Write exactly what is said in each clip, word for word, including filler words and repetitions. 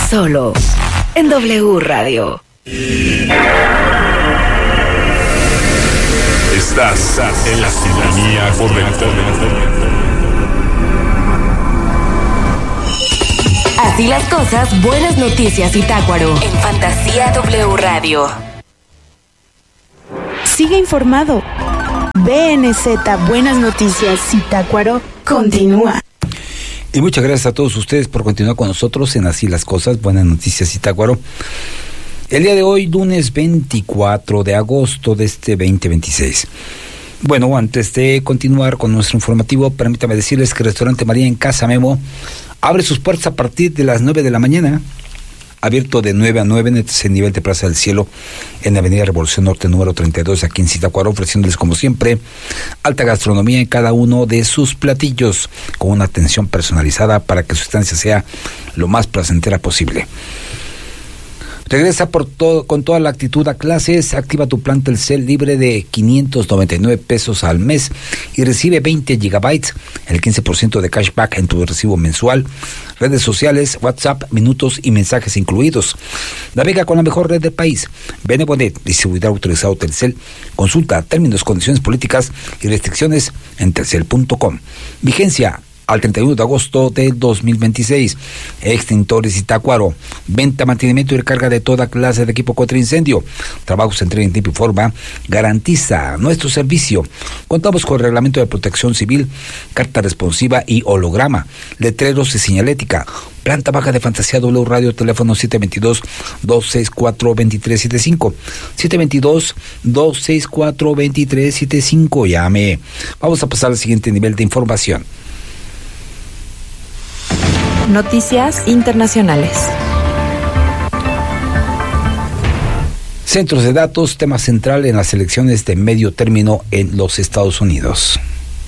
Solo en W Radio. Estás en la sintonía correcta. Así las cosas, buenas noticias Zitácuaro en Fantasía W Radio. Sigue informado. B N Z Buenas Noticias Zitácuaro continúa. Y muchas gracias a todos ustedes por continuar con nosotros en Así las Cosas, Buenas Noticias Zitácuaro. El día de hoy, lunes veinticuatro de agosto de este veinte veintiséis. Bueno, antes de continuar con nuestro informativo, permítame decirles que el restaurante María en Casa Memo abre sus puertas a partir de las nueve de la mañana. Abierto de nueve a nueve en el nivel de Plaza del Cielo, en la avenida Revolución Norte número treinta y dos, aquí en Zitácuaro, ofreciéndoles como siempre alta gastronomía en cada uno de sus platillos, con una atención personalizada para que su estancia sea lo más placentera posible. Regresa por todo, con toda la actitud a clases. Activa tu plan Telcel libre de quinientos noventa y nueve pesos al mes y recibe veinte gigabytes, el quince por ciento de cashback en tu recibo mensual. Redes sociales, WhatsApp, minutos y mensajes incluidos. Navega con la mejor red del país. Benevonet, distribuidor autorizado Telcel. Consulta términos, condiciones políticas y restricciones en telcel punto com. Vigencia al treinta y uno de agosto de dos mil veintiséis. Extintores Zitácuaro. Venta, mantenimiento y recarga de toda clase de equipo contra incendio. Trabajos entrega en tiempo y forma. Garantiza nuestro servicio. Contamos con reglamento de protección civil, carta responsiva y holograma, letreros y señalética. Planta baja de Fantasía W Radio, teléfono siete dos dos, dos seis cuatro, dos tres siete cinco. siete dos dos, dos seis cuatro, dos tres siete cinco. Llame. Vamos a pasar al siguiente nivel de información. Noticias internacionales. Centros de datos, tema central en las elecciones de medio término en los Estados Unidos.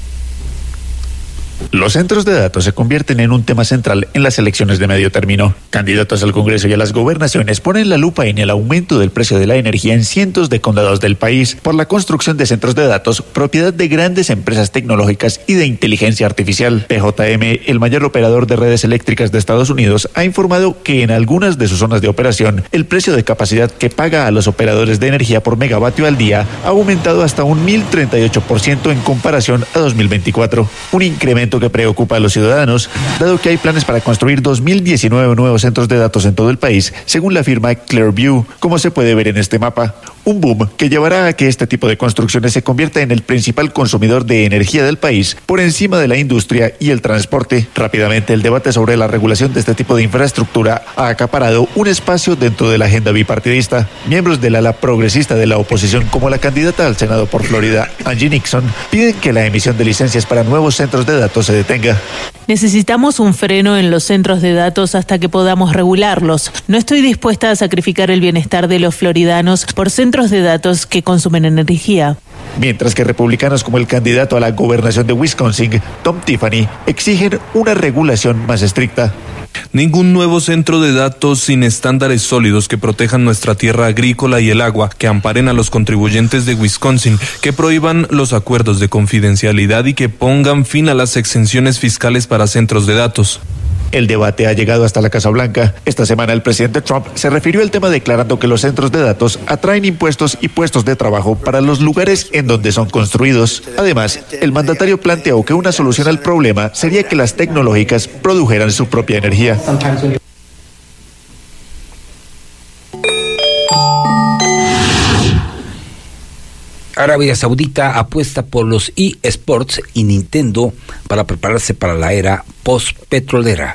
Los centros de datos se convierten en un tema central en las elecciones de medio término. Candidatos al Congreso y a las gobernaciones ponen la lupa en el aumento del precio de la energía en cientos de condados del país por la construcción de centros de datos, propiedad de grandes empresas tecnológicas y de inteligencia artificial. P J M, el mayor operador de redes eléctricas de Estados Unidos, ha informado que en algunas de sus zonas de operación, el precio de capacidad que paga a los operadores de energía por megavatio al día ha aumentado hasta un mil treinta y ocho por ciento en comparación a dos mil veinticuatro. Un incremento que preocupa a los ciudadanos, dado que hay planes para construir dos mil diecinueve nuevos centros de datos en todo el país, según la firma Clearview, como se puede ver en este mapa. Un boom que llevará a que este tipo de construcciones se convierta en el principal consumidor de energía del país, por encima de la industria y el transporte. Rápidamente, el debate sobre la regulación de este tipo de infraestructura ha acaparado un espacio dentro de la agenda bipartidista. Miembros del ala progresista de la oposición, como la candidata al Senado por Florida, Angie Nixon, piden que la emisión de licencias para nuevos centros de datos se detenga. Necesitamos un freno en los centros de datos hasta que podamos regularlos. No estoy dispuesta a sacrificar el bienestar de los floridanos por centros de datos que consumen energía. Mientras que republicanos como el candidato a la gobernación de Wisconsin, Tom Tiffany, exigen una regulación más estricta. Ningún nuevo centro de datos sin estándares sólidos que protejan nuestra tierra agrícola y el agua, que amparen a los contribuyentes de Wisconsin, que prohíban los acuerdos de confidencialidad y que pongan fin a las exenciones fiscales para centros de datos. El debate ha llegado hasta la Casa Blanca. Esta semana el presidente Trump se refirió al tema declarando que los centros de datos atraen impuestos y puestos de trabajo para los lugares en donde son construidos. Además, el mandatario planteó que una solución al problema sería que las tecnológicas produjeran su propia energía. Arabia Saudita apuesta por los eSports y Nintendo para prepararse para la era post-petrolera.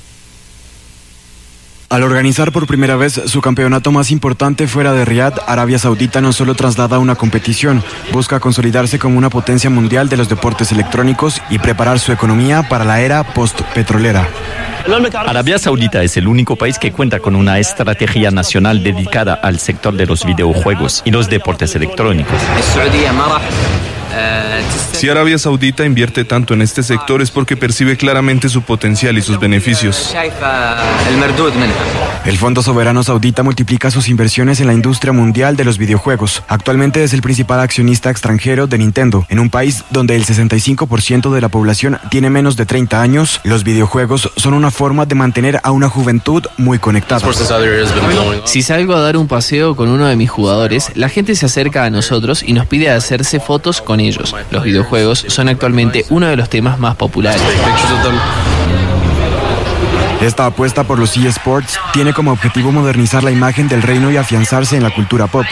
Al organizar por primera vez su campeonato más importante fuera de Riad, Arabia Saudita no solo traslada una competición, busca consolidarse como una potencia mundial de los deportes electrónicos y preparar su economía para la era post-petrolera. Arabia Saudita es el único país que cuenta con una estrategia nacional dedicada al sector de los videojuegos y los deportes electrónicos. Si Arabia Saudita invierte tanto en este sector es porque percibe claramente su potencial y sus beneficios. El Fondo Soberano Saudita multiplica sus inversiones en la industria mundial de los videojuegos. Actualmente es el principal accionista extranjero de Nintendo. En un país donde el sesenta y cinco por ciento de la población tiene menos de treinta años, los videojuegos son una forma de mantener a una juventud muy conectada. Si salgo a dar un paseo con uno de mis jugadores, la gente se acerca a nosotros y nos pide hacerse fotos con ellos. Los videojuegos son actualmente uno de los temas más populares. Esta apuesta por los eSports tiene como objetivo modernizar la imagen del reino y afianzarse en la cultura pop.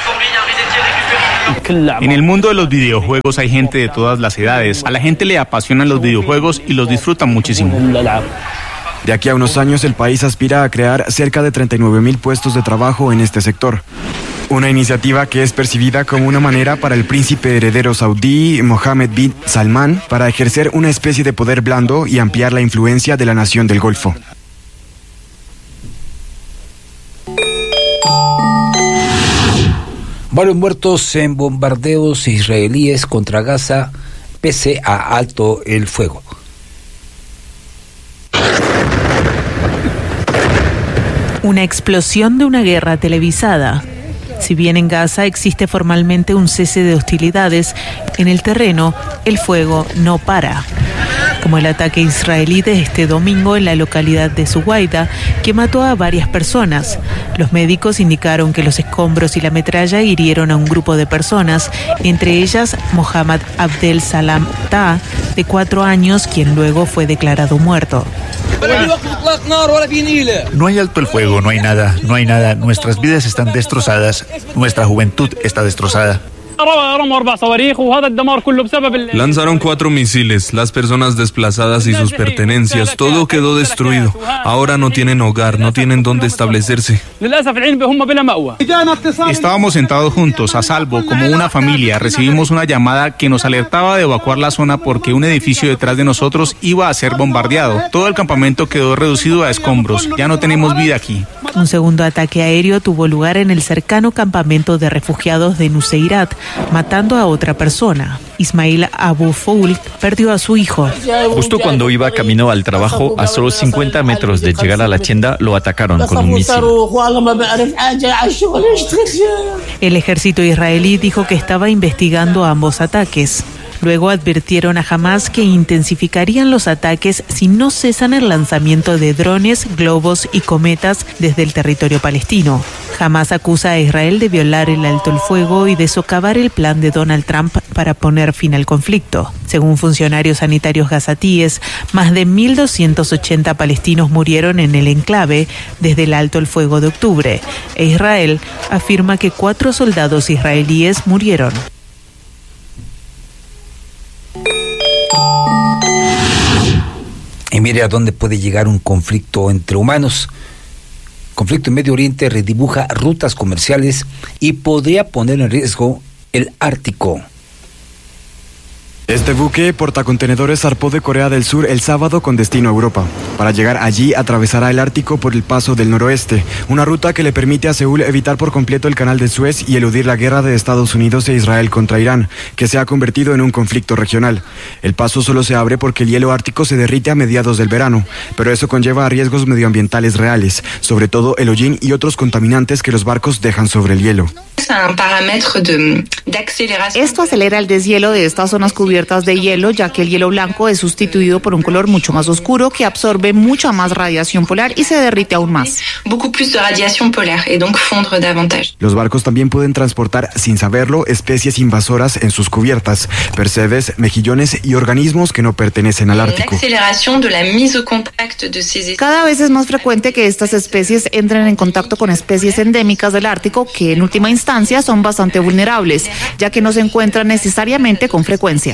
En el mundo de los videojuegos hay gente de todas las edades. A la gente le apasionan los videojuegos y los disfrutan muchísimo. De aquí a unos años, el país aspira a crear cerca de treinta y nueve mil puestos de trabajo en este sector. Una iniciativa que es percibida como una manera para el príncipe heredero saudí Mohammed bin Salman para ejercer una especie de poder blando y ampliar la influencia de la nación del Golfo. Varios muertos en bombardeos israelíes contra Gaza pese a alto el fuego. Una explosión de una guerra televisada. Si bien en Gaza existe formalmente un cese de hostilidades, en el terreno el fuego no para. Como el ataque israelí de este domingo en la localidad de Suwaida, que mató a varias personas. Los médicos indicaron que los escombros y la metralla hirieron a un grupo de personas, entre ellas Mohammad Abdel Salam Ta, de cuatro años, quien luego fue declarado muerto. No hay alto el fuego, no hay nada, no hay nada. Nuestras vidas están destrozadas, nuestra juventud está destrozada. Lanzaron cuatro misiles, las personas desplazadas y sus pertenencias, todo quedó destruido. Ahora no tienen hogar, no tienen dónde establecerse. Estábamos sentados juntos, a salvo, como una familia. Recibimos una llamada que nos alertaba de evacuar la zona porque un edificio detrás de nosotros iba a ser bombardeado. Todo el campamento quedó reducido a escombros. Ya no tenemos vida aquí. Un segundo ataque aéreo tuvo lugar en el cercano campamento de refugiados de Nuseirat, matando a otra persona. Ismail Abu Foul perdió a su hijo. Justo cuando iba camino al trabajo, a solo cincuenta metros de llegar a la tienda, lo atacaron con un misil. El ejército israelí dijo que estaba investigando ambos ataques. Luego advirtieron a Hamás que intensificarían los ataques si no cesan el lanzamiento de drones, globos y cometas desde el territorio palestino. Hamás acusa a Israel de violar el alto el fuego y de socavar el plan de Donald Trump para poner fin al conflicto. Según funcionarios sanitarios gazatíes, más de mil doscientos ochenta palestinos murieron en el enclave desde el alto el fuego de octubre, e Israel afirma que cuatro soldados israelíes murieron. Y mire a dónde puede llegar un conflicto entre humanos. Conflicto en Medio Oriente redibuja rutas comerciales y podría poner en riesgo el Ártico. Este buque portacontenedores zarpó de Corea del Sur el sábado con destino a Europa. Para llegar allí atravesará el Ártico por el Paso del Noroeste, una ruta que le permite a Seúl evitar por completo el Canal de Suez y eludir la guerra de Estados Unidos e Israel contra Irán, que se ha convertido en un conflicto regional. El paso solo se abre porque el hielo ártico se derrite a mediados del verano, pero eso conlleva a riesgos medioambientales reales, sobre todo el hollín y otros contaminantes que los barcos dejan sobre el hielo. Esto acelera el deshielo de estas zonas cubiertas de hielo, ya que el hielo blanco es sustituido por un color mucho más oscuro que absorbe mucha más radiación polar y se derrite aún más. Los barcos también pueden transportar, sin saberlo, especies invasoras en sus cubiertas, percebes, mejillones y organismos que no pertenecen al Ártico. Cada vez es más frecuente que estas especies entren en contacto con especies endémicas del Ártico que en última instancia son bastante vulnerables, ya que no se encuentran necesariamente con frecuencia.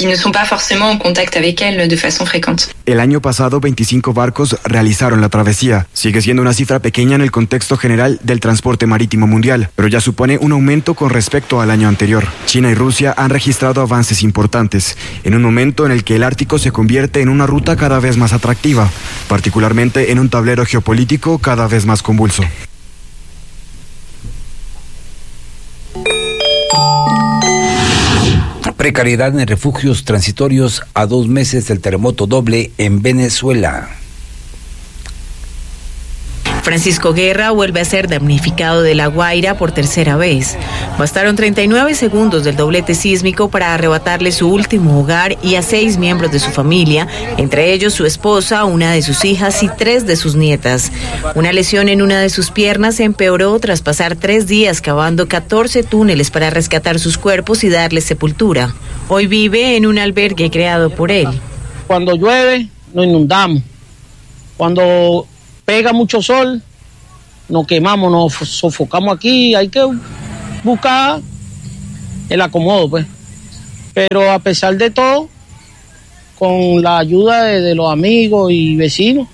El año pasado, veinticinco barcos realizaron la travesía. Sigue siendo una cifra pequeña en el contexto general del transporte marítimo mundial, pero ya supone un aumento con respecto al año anterior. China y Rusia han registrado avances importantes, en un momento en el que el Ártico se convierte en una ruta cada vez más atractiva, particularmente en un tablero geopolítico cada vez más convulso. Precariedad en refugios transitorios a dos meses del terremoto doble en Venezuela. Francisco Guerra vuelve a ser damnificado de La Guaira por tercera vez. Bastaron treinta y nueve segundos del doblete sísmico para arrebatarle su último hogar y a seis miembros de su familia, entre ellos su esposa, una de sus hijas y tres de sus nietas. Una lesión en una de sus piernas se empeoró tras pasar tres días cavando catorce túneles para rescatar sus cuerpos y darles sepultura. Hoy vive en un albergue creado por él. Cuando llueve, nos inundamos. Cuando pega mucho sol, nos quemamos, nos sofocamos aquí. Hay que buscar el acomodo, pues. Pero a pesar de todo, con la ayuda de, de los amigos y vecinos,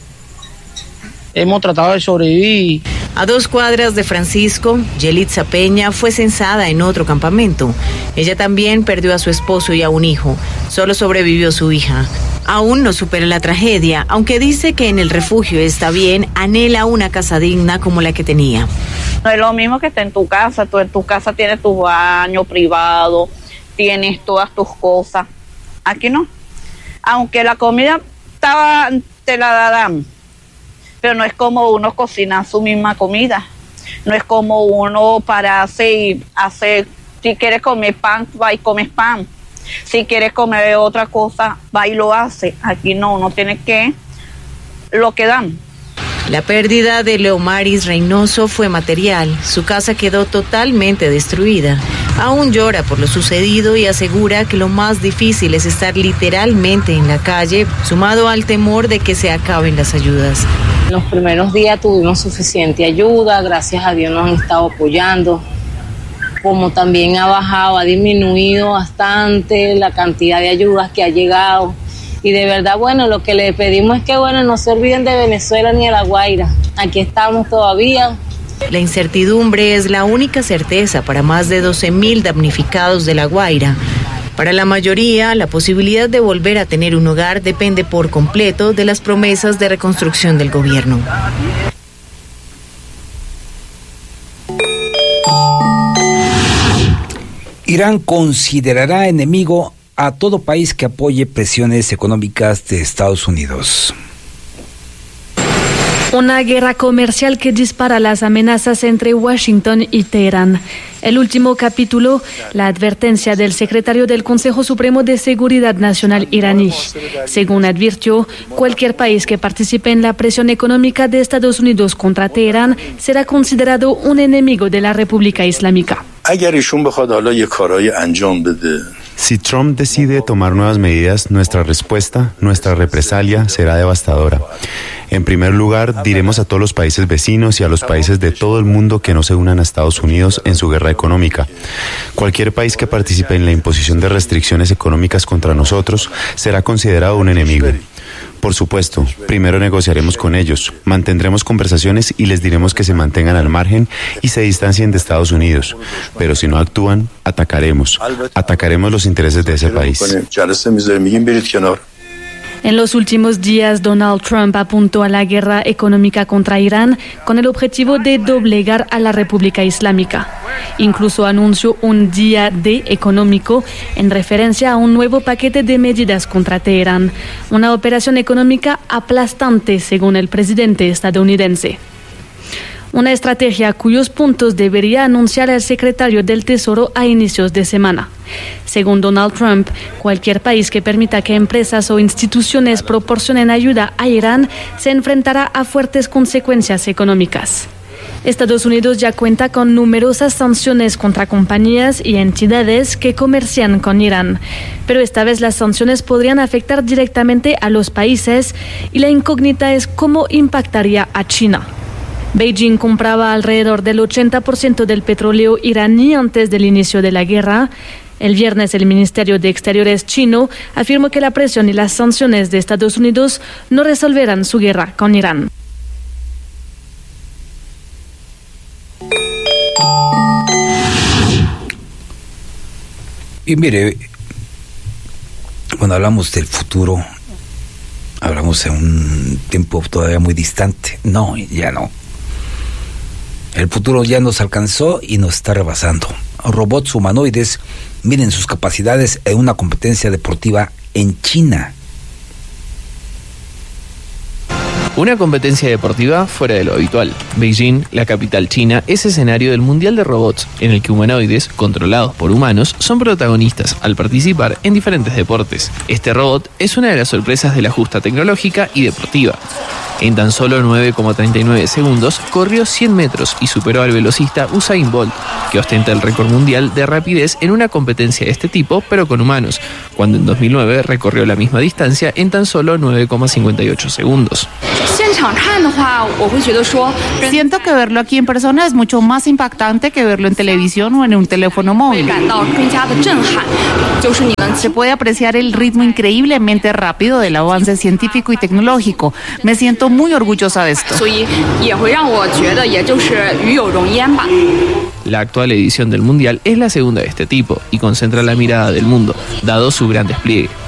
hemos tratado de sobrevivir. A dos cuadras de Francisco, Yelitza Peña fue censada en otro campamento. Ella también perdió a su esposo y a un hijo. Solo sobrevivió su hija. Aún no supera la tragedia, aunque dice que en el refugio está bien, anhela una casa digna como la que tenía. No es lo mismo que estar en tu casa. Tú en tu casa tienes tu baño privado, tienes todas tus cosas. Aquí no. Aunque la comida estaba, te la dan, pero no es como uno cocinar su misma comida. No es como uno para hacer, hacer si quieres comer pan, va y comes pan. Si quieres comer otra cosa, va y lo hace. Aquí no, uno tiene que lo que dan. La pérdida de Leomaris Reynoso fue material. Su casa quedó totalmente destruida. Aún llora por lo sucedido y asegura que lo más difícil es estar literalmente en la calle, sumado al temor de que se acaben las ayudas. En los primeros días tuvimos suficiente ayuda, gracias a Dios nos han estado apoyando. Como también ha bajado, ha disminuido bastante la cantidad de ayudas que ha llegado. Y de verdad, bueno, lo que le pedimos es que, bueno, no se olviden de Venezuela ni de La Guaira. Aquí estamos todavía. La incertidumbre es la única certeza para más de doce mil damnificados de La Guaira. Para la mayoría, la posibilidad de volver a tener un hogar depende por completo de las promesas de reconstrucción del gobierno. Irán considerará enemigo a todo país que apoye presiones económicas de Estados Unidos. Una guerra comercial que dispara las amenazas entre Washington y Teherán. El último capítulo, la advertencia del secretario del Consejo Supremo de Seguridad Nacional iraní. Según advirtió, cualquier país que participe en la presión económica de Estados Unidos contra Teherán será considerado un enemigo de la República Islámica. Si Trump decide tomar nuevas medidas, nuestra respuesta, nuestra represalia será devastadora. En primer lugar, diremos a todos los países vecinos y a los países de todo el mundo que no se unan a Estados Unidos en su guerra económica. Cualquier país que participe en la imposición de restricciones económicas contra nosotros será considerado un enemigo. Por supuesto, primero negociaremos con ellos, mantendremos conversaciones y les diremos que se mantengan al margen y se distancien de Estados Unidos. Pero si no actúan, atacaremos. Atacaremos los intereses de ese país. En los últimos días, Donald Trump apuntó a la guerra económica contra Irán con el objetivo de doblegar a la República Islámica. Incluso anunció un día D económico en referencia a un nuevo paquete de medidas contra Teherán, una operación económica aplastante según el presidente estadounidense. Una estrategia cuyos puntos debería anunciar el secretario del Tesoro a inicios de semana. Según Donald Trump, cualquier país que permita que empresas o instituciones proporcionen ayuda a Irán se enfrentará a fuertes consecuencias económicas. Estados Unidos ya cuenta con numerosas sanciones contra compañías y entidades que comercian con Irán, pero esta vez las sanciones podrían afectar directamente a los países y la incógnita es cómo impactaría a China. Beijing compraba alrededor del ochenta por ciento del petróleo iraní antes del inicio de la guerra. El viernes el Ministerio de Exteriores chino afirmó que la presión y las sanciones de Estados Unidos no resolverán su guerra con Irán. Y mire, cuando hablamos del futuro, hablamos de un tiempo todavía muy distante. No, ya no. El futuro ya nos alcanzó y nos está rebasando. Robots humanoides miden sus capacidades en una competencia deportiva en China. Una competencia deportiva fuera de lo habitual. Beijing, la capital china, es escenario del Mundial de Robots, en el que humanoides, controlados por humanos, son protagonistas al participar en diferentes deportes. Este robot es una de las sorpresas de la justa tecnológica y deportiva. En tan solo nueve coma treinta y nueve segundos corrió cien metros y superó al velocista Usain Bolt, que ostenta el récord mundial de rapidez en una competencia de este tipo, pero con humanos, cuando en dos mil nueve recorrió la misma distancia en tan solo nueve coma cincuenta y ocho segundos. Siento que verlo aquí en persona es mucho más impactante que verlo en televisión o en un teléfono móvil. Se puede apreciar el ritmo increíblemente rápido del avance científico y tecnológico. Me siento muy orgullosa de esto. La actual edición del Mundial es la segunda de este tipo y concentra la mirada del mundo, dado su gran despliegue.